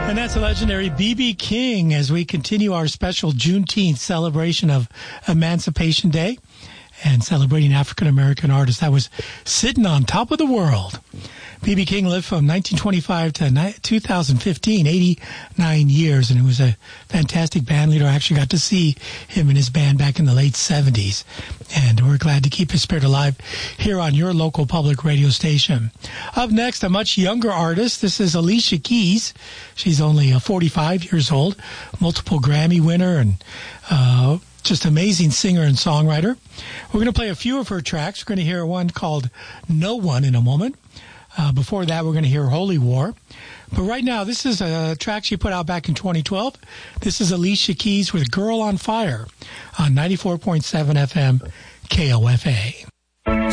And that's the legendary B.B. King as we continue our special Juneteenth celebration of Emancipation Day and celebrating African-American artists. That was Sitting on Top of the World. B.B. King lived from 1925 to 2015, 89 years, and he was a fantastic band leader. I actually got to see him and his band back in the late 70s, and we're glad to keep his spirit alive here on your local public radio station. Up next, a much younger artist. This is Alicia Keys. She's only 45 years old, multiple Grammy winner, and just amazing singer and songwriter. We're going to play a few of her tracks. We're going to hear one called No One in a moment. Before that, we're going to hear Holy War. But right now, this is a track she put out back in 2012. This is Alicia Keys with Girl on Fire on 94.7 FM KOFA.